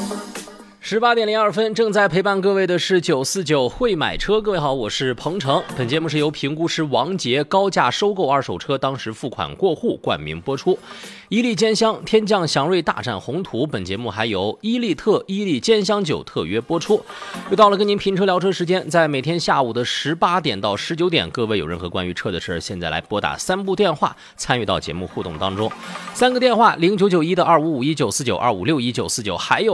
18:02，正在陪伴各位的是949会买车。各位好，我是彭程。本节目是由评估师王杰高价收购二手车，当时付款过户冠名播出。伊利兼香天降祥瑞大展宏图，本节目还由伊利兼香酒特约播出。又到了跟您评车聊车时间，在每天下午的18点到19点，各位有任何关于车的事，现在来拨打3部电话参与到节目互动当中。3个电话：0991的2551 949、2561 949，还有